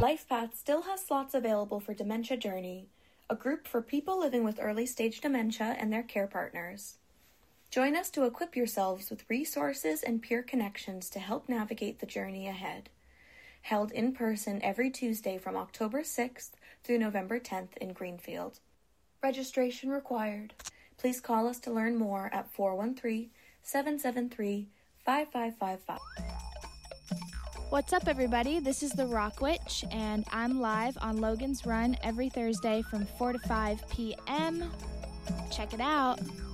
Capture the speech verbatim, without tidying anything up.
LifePath still has slots available for Dementia Journey, a group for people living with early-stage dementia and their care partners. Join us to equip yourselves with resources and peer connections to help navigate the journey ahead. Held in person every Tuesday from October sixth through November tenth in Greenfield. Registration required. Please call us to learn more at four one three, seven seven three, five five five five. What's up, everybody? This is the Rock Witch, and I'm live on Logan's Run every Thursday from four to five p.m. Check it out.